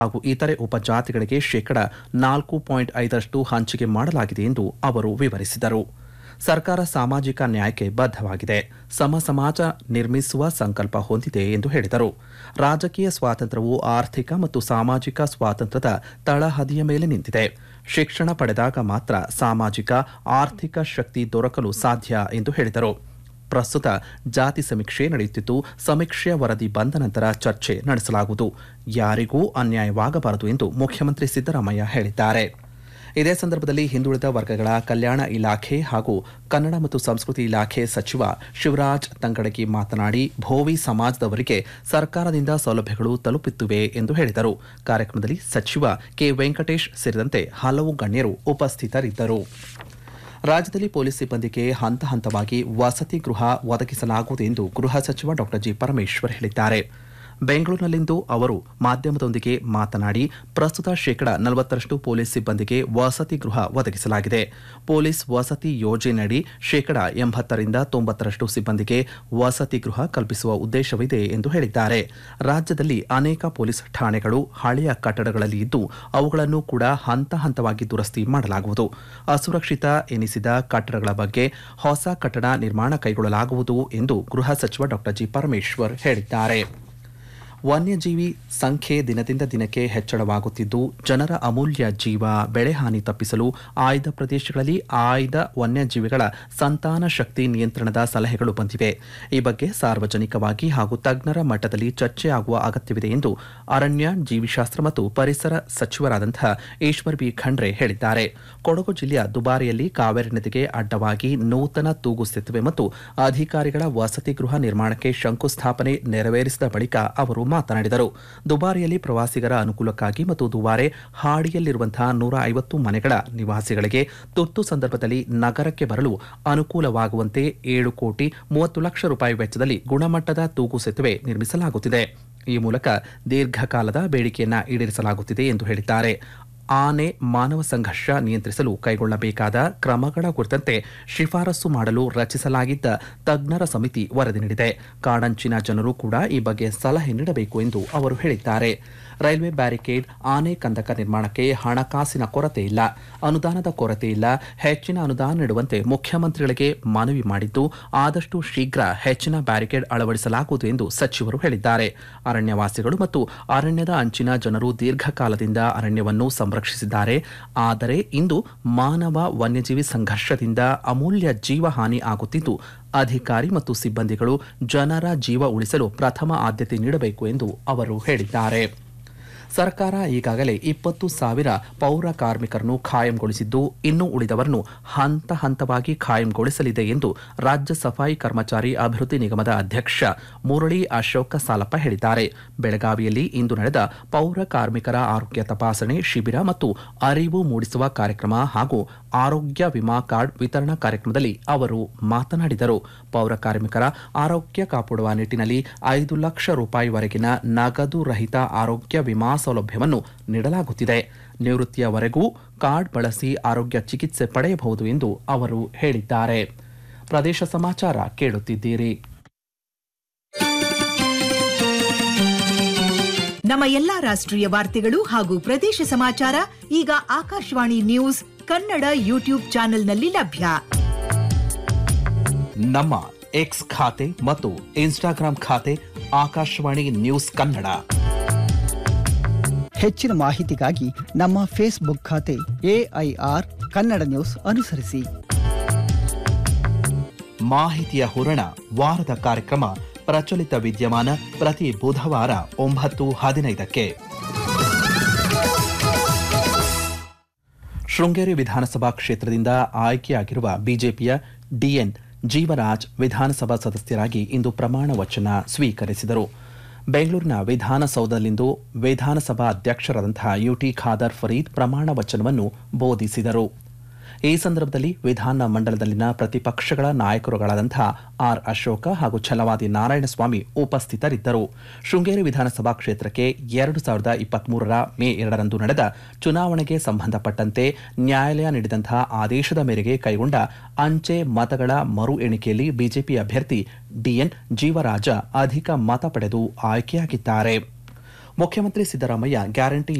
ಹಾಗೂ ಇತರೆ ಉಪಜಾತಿಗಳಿಗೆ ಶೇಕಡಾ 4.5 ಹಂಚಿಕೆ ಮಾಡಲಾಗಿದೆ ಎಂದು ಅವರು ವಿವರಿಸಿದರು. ಸರ್ಕಾರ ಸಾಮಾಜಿಕ ನ್ಯಾಯಕ್ಕೆ ಬದ್ಧವಾಗಿದೆ, ಸಮ ಸಮಾಜ ನಿರ್ಮಿಸುವ ಸಂಕಲ್ಪ ಹೊಂದಿದೆ ಎಂದು ಹೇಳಿದರು. ರಾಜಕೀಯ ಸ್ವಾತಂತ್ರ್ಯವು ಆರ್ಥಿಕ ಮತ್ತು ಸಾಮಾಜಿಕ ಸ್ವಾತಂತ್ರ್ಯದ ತಳಹದಿಯ ಮೇಲೆ ನಿಂತಿದೆ. ಶಿಕ್ಷಣ ಪಡೆದಾಗ ಮಾತ್ರ ಸಾಮಾಜಿಕ ಆರ್ಥಿಕ ಶಕ್ತಿ ದೊರಕಲು ಸಾಧ್ಯ ಎಂದು ಹೇಳಿದರು. ಪ್ರಸ್ತುತ ಜಾತಿ ಸಮೀಕ್ಷೆ ನಡೆಯುತ್ತಿದ್ದು, ಸಮೀಕ್ಷೆಯ ವರದಿ ಬಂದ ನಂತರ ಚರ್ಚೆ ನಡೆಸಲಾಗುವುದು. ಯಾರಿಗೂ ಅನ್ಯಾಯವಾಗಬಾರದು ಎಂದು ಮುಖ್ಯಮಂತ್ರಿ ಸಿದ್ದರಾಮಯ್ಯ ಹೇಳಿದ್ದಾರೆ. ಇದೇ ಸಂದರ್ಭದಲ್ಲಿ ಹಿಂದುಳಿದ ವರ್ಗಗಳ ಕಲ್ಯಾಣ ಇಲಾಖೆ ಹಾಗೂ ಕನ್ನಡ ಮತ್ತು ಸಂಸ್ಕೃತಿ ಇಲಾಖೆ ಸಚಿವ ಶಿವರಾಜ್ ತಂಗಡಗಿ ಮಾತನಾಡಿ, ಭೋವಿ ಸಮಾಜದವರಿಗೆ ಸರ್ಕಾರದಿಂದ ಸೌಲಭ್ಯಗಳು ತಲುಪುತ್ತಿವೆ ಎಂದು ಹೇಳಿದರು. ಕಾರ್ಯಕ್ರಮದಲ್ಲಿ ಸಚಿವ ಕೆ ವೆಂಕಟೇಶ್ ಸೇರಿದಂತೆ ಹಲವು ಗಣ್ಯರು ಉಪಸ್ಥಿತರಿದ್ದರು. ರಾಜ್ಯದಲ್ಲಿ ಪೊಲೀಸ್ ಸಿಬ್ಬಂದಿಗೆ ಹಂತ ಹಂತವಾಗಿ ವಸತಿ ಗೃಹ ಒದಗಿಸಲಾಗುವುದು ಎಂದು ಗೃಹ ಸಚಿವ ಡಾ ಜಿ ಪರಮೇಶ್ವರ್ ಹೇಳಿದ್ದಾರೆ. ಬೆಂಗಳೂರಿನಲ್ಲಿಂದು ಅವರು ಮಾಧ್ಯಮದೊಂದಿಗೆ ಮಾತನಾಡಿ, ಪ್ರಸ್ತುತ ಶೇಕಡಾ 40% ಪೊಲೀಸ್ ಸಿಬ್ಬಂದಿಗೆ ವಸತಿ ಗೃಹ ಒದಗಿಸಲಾಗಿದೆ. ಪೊಲೀಸ್ ವಸತಿ ಯೋಜನೆಯಡಿ ಶೇಕಡಾ 80ರಿಂದ 90% ಸಿಬ್ಬಂದಿಗೆ ವಸತಿ ಗೃಹ ಕಲ್ಪಿಸುವ ಉದ್ದೇಶವಿದೆ ಎಂದು ಹೇಳಿದ್ದಾರೆ. ರಾಜ್ಯದಲ್ಲಿ ಅನೇಕ ಪೊಲೀಸ್ ಠಾಣೆಗಳು ಹಳೆಯ ಕಟ್ಟಡಗಳಲ್ಲಿ ಇದ್ದು, ಅವುಗಳನ್ನು ಕೂಡ ಹಂತ ಹಂತವಾಗಿ ದುರಸ್ತಿ ಮಾಡಲಾಗುವುದು. ಅಸುರಕ್ಷಿತ ಎನಿಸಿದ ಕಟ್ಟಡಗಳ ಬಗ್ಗೆ ಹೊಸ ಕಟ್ಟಡ ನಿರ್ಮಾಣ ಕೈಗೊಳ್ಳಲಾಗುವುದು ಎಂದು ಗೃಹ ಸಚಿವ ಡಾ ಜಿ ಪರಮೇಶ್ವರ್ ಹೇಳಿದ್ದಾರೆ. ವನ್ಯಜೀವಿ ಸಂಖ್ಯೆ ದಿನದಿಂದ ದಿನಕ್ಕೆ ಹೆಚ್ಚಳವಾಗುತ್ತಿದ್ದು, ಜನರ ಅಮೂಲ್ಯ ಜೀವ, ಬೆಳೆ ಹಾನಿ ತಪ್ಪಿಸಲು ಆಯ್ದ ಪ್ರದೇಶಗಳಲ್ಲಿ ಆಯ್ದ ವನ್ಯಜೀವಿಗಳ ಸಂತಾನ ಶಕ್ತಿ ನಿಯಂತ್ರಣದ ಸಲಹೆಗಳು ಬಂದಿವೆ. ಈ ಬಗ್ಗೆ ಸಾರ್ವಜನಿಕವಾಗಿ ಹಾಗೂ ತಜ್ಞರ ಮಟ್ಟದಲ್ಲಿ ಚರ್ಚೆ ಆಗುವ ಅಗತ್ಯವಿದೆ ಎಂದು ಅರಣ್ಯ, ಜೀವಿಶಾಸ್ತ್ರ ಮತ್ತು ಪರಿಸರ ಸಚಿವರಾದಂತಹ ಈಶ್ವರ್ ಬಿ ಖಂಡ್ರೆ ಹೇಳಿದ್ದಾರೆ. ಕೊಡಗು ಜಿಲ್ಲೆಯ ದುಬಾರಿಯಲ್ಲಿ ಕಾವೇರಿ ನದಿಗೆ ಅಡ್ಡವಾಗಿ ನೂತನ ತೂಗು ಸೇತುವೆ ಮತ್ತು ಅಧಿಕಾರಿಗಳ ವಸತಿ ಗೃಹ ನಿರ್ಮಾಣಕ್ಕೆ ಶಂಕುಸ್ಥಾಪನೆ ನೆರವೇರಿಸಿದ ಬಳಿಕ ಅವರು ಮಾತನಾಡಿದರು. ದುಬಾರಿಯಲ್ಲಿ ಪ್ರವಾಸಿಗರ ಅನುಕೂಲಕ್ಕಾಗಿ ಮತ್ತು ದುಬಾರೆ ಹಾಡಿಯಲ್ಲಿರುವಂತಹ 150 ಮನೆಗಳ ನಿವಾಸಿಗಳಿಗೆ ತುರ್ತು ಸಂದರ್ಭದಲ್ಲಿ ನಗರಕ್ಕೆ ಬರಲು ಅನುಕೂಲವಾಗುವಂತೆ 7 ಕೋಟಿ 30 ಲಕ್ಷ ರೂಪಾಯಿ ವೆಚ್ಚದಲ್ಲಿ ಗುಣಮಟ್ಟದ ತೂಗು ಸೇತುವೆ ನಿರ್ಮಿಸಲಾಗುತ್ತಿದೆ. ಈ ಮೂಲಕ ದೀರ್ಘಕಾಲದ ಬೇಡಿಕೆಯನ್ನು ಈಡೇರಿಸಲಾಗುತ್ತಿದೆ ಎಂದು ಹೇಳಿದ್ದಾರೆ. ಆನೆ ಮಾನವ ಸಂಘರ್ಷ ನಿಯಂತ್ರಿಸಲು ಕೈಗೊಳ್ಳಬೇಕಾದ ಕ್ರಮಗಳ ಕುರಿತಂತೆ ಶಿಫಾರಸು ಮಾಡಲು ರಚಿಸಲಾಗಿದ್ದ ತಜ್ಞರ ಸಮಿತಿ ವರದಿ ನೀಡಿದೆ. ಕಾಡಂಚಿನ ಜನರು ಕೂಡ ಈ ಬಗ್ಗೆ ಸಲಹೆ ನೀಡಬೇಕು ಎಂದು ಅವರು ಹೇಳಿದ್ದಾರೆ. ರೈಲ್ವೆ ಬ್ಯಾರಿಕೇಡ್, ಆನೆ ಕಂದಕ ನಿರ್ಮಾಣಕ್ಕೆ ಹಣಕಾಸಿನ ಕೊರತೆ ಇಲ್ಲ, ಅನುದಾನದ ಕೊರತೆ ಇಲ್ಲ. ಹೆಚ್ಚಿನ ಅನುದಾನ ನೀಡುವಂತೆ ಮುಖ್ಯಮಂತ್ರಿಗಳಿಗೆ ಮನವಿ ಮಾಡಿದ್ದು, ಆದಷ್ಟು ಶೀಘ್ರ ಹೆಚ್ಚಿನ ಬ್ಯಾರಿಕೇಡ್ ಅಳವಡಿಸಲಾಗುವುದು ಎಂದು ಸಚಿವರು ಹೇಳಿದ್ದಾರೆ. ಅರಣ್ಯವಾಸಿಗಳು ಮತ್ತು ಅರಣ್ಯದ ಅಂಚಿನ ಜನರು ದೀರ್ಘಕಾಲದಿಂದ ಅರಣ್ಯವನ್ನು ಸಂರಕ್ಷಿಸಿದ್ದಾರೆ. ಆದರೆ ಇಂದು ಮಾನವ ವನ್ಯಜೀವಿ ಸಂಘರ್ಷದಿಂದ ಅಮೂಲ್ಯ ಜೀವಹಾನಿ ಆಗುತ್ತಿದ್ದು, ಅಧಿಕಾರಿ ಮತ್ತು ಸಿಬ್ಬಂದಿಗಳು ಜನರ ಜೀವ ಉಳಿಸಲು ಪ್ರಥಮ ಆದ್ಯತೆ ನೀಡಬೇಕು ಎಂದು ಅವರು ಹೇಳಿದ್ದಾರೆ. ಸರ್ಕಾರ ಈಗಾಗಲೇ 20,000 ಪೌರ ಕಾರ್ಮಿಕರನ್ನು ಖಾಯಂಗೊಳಿಸಿದ್ದು, ಇನ್ನು ಉಳಿದವರನ್ನು ಹಂತ ಹಂತವಾಗಿ ಖಾಯಂಗೊಳಿಸಲಿದೆ ಎಂದು ರಾಜ್ಯ ಸಫಾಯಿ ಕರ್ಮಚಾರಿ ಅಭಿವೃದ್ಧಿ ನಿಗಮದ ಅಧ್ಯಕ್ಷ ಮುರಳಿ ಅಶೋಕ ಸಾಲಪ್ಪ ಹೇಳಿದ್ದಾರೆ. ಬೆಳಗಾವಿಯಲ್ಲಿ ಇಂದು ನಡೆದ ಪೌರ ಕಾರ್ಮಿಕರ ಆರೋಗ್ಯ ತಪಾಸಣೆ ಶಿಬಿರ ಮತ್ತು ಅರಿವು ಮೂಡಿಸುವ ಕಾರ್ಯಕ್ರಮ ಹಾಗೂ ಆರೋಗ್ಯ ವಿಮಾ ಕಾರ್ಡ್ ವಿತರಣಾ ಕಾರ್ಯಕ್ರಮದಲ್ಲಿ ಅವರು ಮಾತನಾಡಿದರು. ಪೌರ ಕಾರ್ಮಿಕರ ಆರೋಗ್ಯ ಕಾಪಾಡುವ ನಿಟ್ಟಿನಲ್ಲಿ 5 ಲಕ್ಷ ರೂಪಾಯಿವರೆಗಿನ ನಗದು ರಹಿತ ಆರೋಗ್ಯ ವಿಮಾ ಸೌಲಭ್ಯವನ್ನು ನೀಡಲಾಗುತ್ತಿದೆ. ನಿವೃತ್ತಿಯವರೆಗೂ ಕಾರ್ಡ್ ಬಳಸಿ ಆರೋಗ್ಯ ಚಿಕಿತ್ಸೆ ಪಡೆಯಬಹುದು ಎಂದು ಅವರು ಹೇಳಿದ್ದಾರೆ. ಪ್ರದೇಶ ಸಮಾಚಾರ ಕೇಳುತ್ತಿದ್ದೀರಿ. ನಮ್ಮ ಎಲ್ಲಾ ರಾಷ್ಟ್ರೀಯ ವಾರ್ತೆಗಳು ಹಾಗೂ ಪ್ರದೇಶ ಸಮಾಚಾರ ಈಗ ಆಕಾಶವಾಣಿ ನ್ಯೂಸ್ ಕನ್ನಡ ಯೂಟ್ಯೂಬ್ ಚಾನೆಲ್ನಲ್ಲಿ ಲಭ್ಯ. ನಮ್ಮ ಎಕ್ಸ್ ಖಾತೆ ಮತ್ತು ಇನ್ಸ್ಟಾಗ್ರಾಂ ಖಾತೆ ಆಕಾಶವಾಣಿ ನ್ಯೂಸ್ ಕನ್ನಡ. ಹೆಚ್ಚಿನ ಮಾಹಿತಿಗಾಗಿ ನಮ್ಮ ಫೇಸ್ಬುಕ್ ಖಾತೆ AIR ಕನ್ನಡ ನ್ಯೂಸ್ ಅನುಸರಿಸಿ. ಮಾಹಿತಿಯ ಹೂರಣ ವಾರದ ಕಾರ್ಯಕ್ರಮ ಪ್ರಚಲಿತ ವಿದ್ಯಮಾನ ಪ್ರತಿ ಬುಧವಾರ 9:15ಕ್ಕೆ. ಶೃಂಗೇರಿ ವಿಧಾನಸಭಾ ಕ್ಷೇತ್ರದಿಂದ ಆಯ್ಕೆಯಾಗಿರುವ ಬಿಜೆಪಿಯ DN ಜೀವರಾಜ್ ವಿಧಾನಸಭಾ ಸದಸ್ಯರಾಗಿ ಇಂದು ಪ್ರಮಾಣ ವಚನ ಸ್ವೀಕರಿಸಿದರು. ಬೆಂಗಳೂರಿನ ವಿಧಾನಸೌಧದಲ್ಲಿಂದು ವಿಧಾನಸಭಾ ಅಧ್ಯಕ್ಷರಾದಂತಹ UT ಖಾದರ್ ಫರೀದ್ ಪ್ರಮಾಣ ವಚನವನ್ನು ಬೋಧಿಸಿದರು. ಈ ಸಂದರ್ಭದಲ್ಲಿ ವಿಧಾನ ಮಂಡಲದಲ್ಲಿನ ಪ್ರತಿಪಕ್ಷಗಳ ನಾಯಕರುಗಳಾದಂತಹ ಆರ್ ಅಶೋಕ ಹಾಗೂ ಛಲವಾದಿ ನಾರಾಯಣಸ್ವಾಮಿ ಉಪಸ್ಥಿತರಿದ್ದರು. ಶೃಂಗೇರಿ ವಿಧಾನಸಭಾ ಕ್ಷೇತ್ರಕ್ಕೆ 2023 ಮೇ 2ರಂದು ನಡೆದ ಚುನಾವಣೆಗೆ ಸಂಬಂಧಪಟ್ಟಂತೆ ನ್ಯಾಯಾಲಯ ನೀಡಿದಂತಹ ಆದೇಶದ ಮೇರೆಗೆ ಕೈಗೊಂಡ ಅಂಚೆ ಮತಗಳ ಮರು ಎಣಿಕೆಯಲ್ಲಿ ಬಿಜೆಪಿ ಅಭ್ಯರ್ಥಿ DN ಜೀವರಾಜ ಅಧಿಕ ಮತ ಪಡೆದು ಆಯ್ಕೆಯಾಗಿದ್ದಾರೆ. ಮುಖ್ಯಮಂತ್ರಿ ಸಿದ್ದರಾಮಯ್ಯ ಗ್ಯಾರಂಟಿ